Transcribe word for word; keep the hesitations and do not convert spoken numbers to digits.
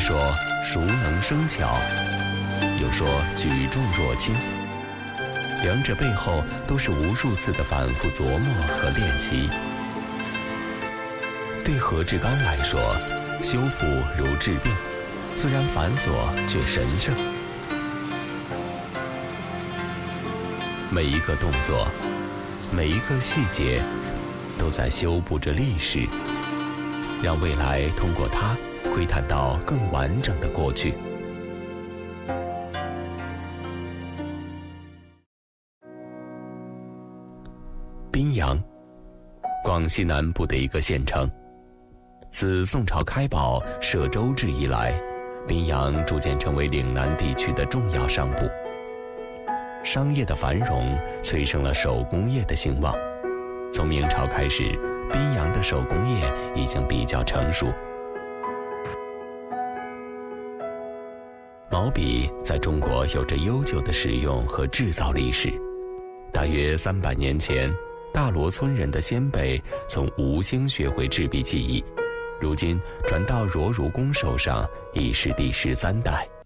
说熟能生巧，有说举重若轻，两者背后都是无数次的反复琢磨和练习。对何志刚来说，修复如治病，虽然繁琐却神圣。每一个动作，每一个细节，都在修补着历史，让未来通过它窥探到更完整的过去。宾阳，广西南部的一个县城。自宋朝开宝设州治以来，宾阳逐渐成为岭南地区的重要商埠。商业的繁荣催生了手工业的兴旺。从明朝开始，宾阳的手工业已经比较成熟。毛笔在中国有着悠久的使用和制造历史。大约三百年前，大罗村人的先辈从吴兴学会制笔技艺，如今传到罗如公手上，已是第十三代。